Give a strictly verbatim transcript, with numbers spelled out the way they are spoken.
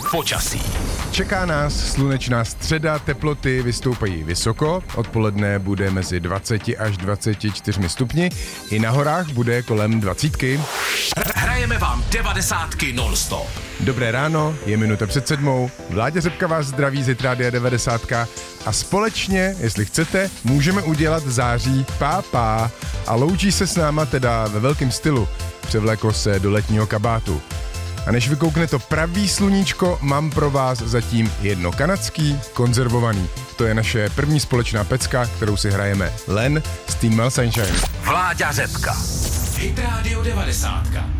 Počasí. Čeká nás slunečná středa, teploty vystoupají vysoko, odpoledne bude mezi dvacet až dvacet čtyři stupni, i na horách bude kolem dvacítky. Hrajeme vám devadesátky non-stop. Dobré ráno, je minuta před sedmou, Vláďa Řepka vás zdraví z Rádia devadesát a společně, jestli chcete, můžeme udělat září pá a loučí se s náma teda ve velkém stylu, převléklo se do letního kabátu. A než vykoukne to pravý sluníčko, mám pro vás zatím jedno kanadský, konzervovaný. To je naše první společná pecka, kterou si hrajeme Len s Team Mel Sunshine. Vláďa Řepka. Hit Radio devadesát.